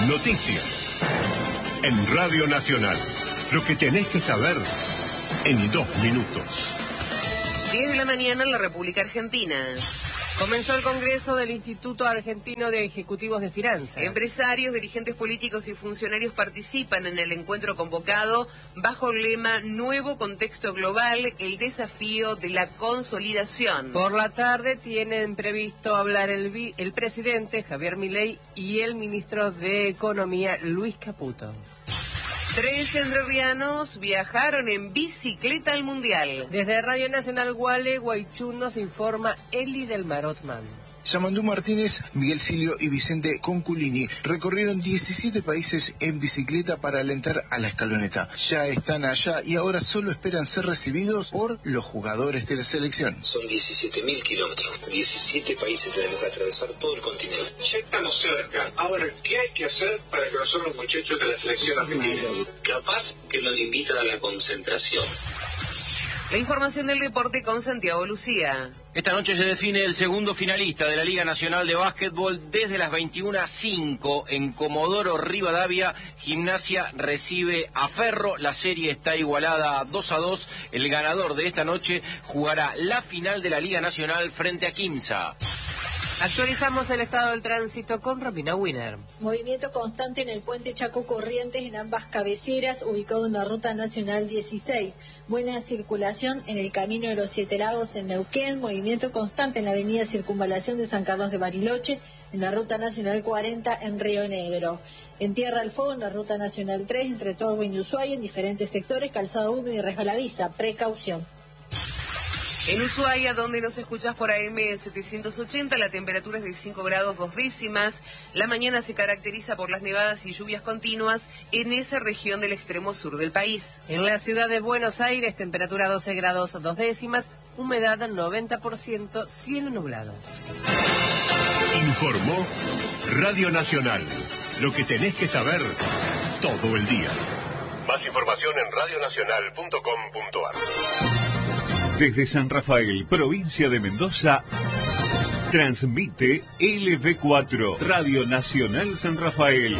Noticias. En Radio Nacional. Lo que tenés que saber en 2 minutos. 10 de la mañana en la República Argentina. Comenzó el Congreso del Instituto Argentino de Ejecutivos de Finanzas. Empresarios, dirigentes políticos y funcionarios participan en el encuentro convocado bajo el lema Nuevo Contexto Global, el desafío de la consolidación. Por la tarde tienen previsto hablar el presidente Javier Milei y el ministro de Economía Luis Caputo. 3 entrerrianos viajaron en bicicleta al Mundial. Desde Radio Nacional Gualeguaychú nos informa Eli del Marotman. Yamandú Martínez, Miguel Silio y Vicente Conculini recorrieron 17 países en bicicleta para alentar a la escaloneta. Ya están allá y ahora solo esperan ser recibidos por los jugadores de la selección. Son 17.000 kilómetros, 17 países, tenemos que atravesar todo el continente. Ya estamos cerca. Ahora, ¿qué hay que hacer para conocer a los muchachos de la selección argentina? Capaz que nos invitan a la concentración. La información del deporte con Santiago Lucía. Esta noche se define el segundo finalista de la Liga Nacional de Básquetbol. Desde las 21:05 en Comodoro Rivadavia, Gimnasia recibe a Ferro. La serie está igualada 2-2. El ganador de esta noche jugará la final de la Liga Nacional frente a Quimsa. Actualizamos el estado del tránsito con Romina Winner. Movimiento constante en el puente Chaco Corrientes en ambas cabeceras, ubicado en la ruta nacional 16. Buena circulación en el camino de los Siete Lagos en Neuquén. Movimiento constante en la avenida Circunvalación de San Carlos de Bariloche, en la ruta nacional 40 en Río Negro. En Tierra del Fuego, en la ruta nacional 3, entre Torwin y Ushuaia, en diferentes sectores, calzado húmedo y resbaladiza. Precaución. En Ushuaia, donde nos escuchás por AM 780, la temperatura es de 5 grados 2 décimas. La mañana se caracteriza por las nevadas y lluvias continuas en esa región del extremo sur del país. En la ciudad de Buenos Aires, temperatura 12 grados 2 décimas, humedad 90%, cielo nublado. Informó Radio Nacional. Lo que tenés que saber todo el día. Más información en radionacional.com.ar. Desde San Rafael, provincia de Mendoza, transmite LV4, Radio Nacional San Rafael.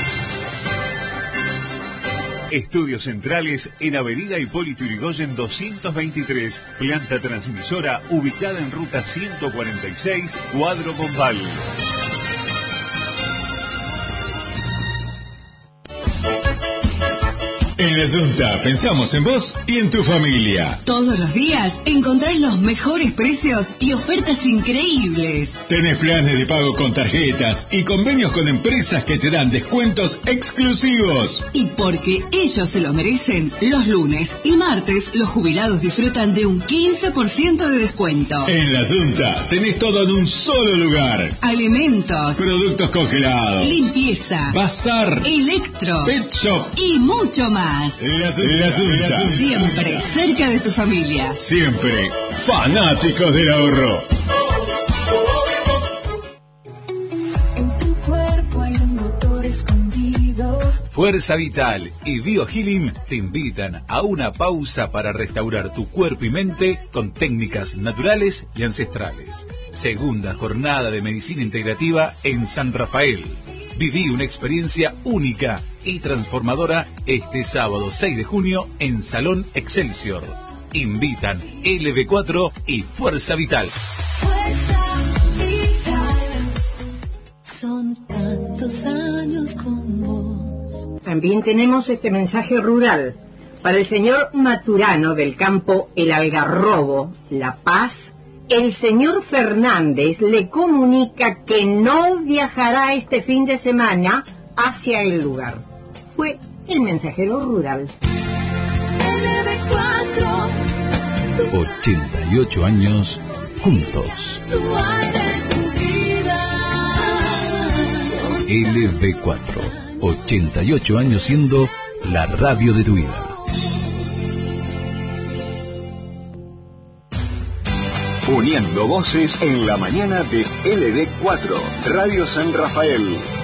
Estudios centrales en Avenida Hipólito Yrigoyen 223, planta transmisora ubicada en ruta 146, Cuadro Bombal. En la Junta pensamos en vos y en tu familia. Todos los días encontrás los mejores precios y ofertas increíbles. Tenés planes de pago con tarjetas y convenios con empresas que te dan descuentos exclusivos. Y porque ellos se lo merecen, los lunes y martes los jubilados disfrutan de un 15% de descuento. En la Junta tenés todo en un solo lugar. Alimentos, productos congelados, limpieza, bazar, electro, pet shop y mucho más. La Junta. Siempre cerca de tu familia. Siempre fanáticos del ahorro. En tu cuerpo hay un motor escondido. Fuerza Vital y BioHealing te invitan a una pausa para restaurar tu cuerpo y mente con técnicas naturales y ancestrales. Segunda jornada de medicina integrativa en San Rafael. Viví una experiencia única y transformadora este sábado 6 de junio en Salón Excelsior. Invitan LV4 y Fuerza Vital. Fuerza Vital. Son tantos años con vos. También tenemos este mensaje rural. Para el señor Maturano del campo El Algarrobo, La Paz, el señor Fernández le comunica que no viajará este fin de semana hacia el lugar. Fue el mensajero rural. 88 años juntos. LV4, 88 años siendo la radio de tu vida. Uniendo voces en la mañana de LV4, Radio San Rafael.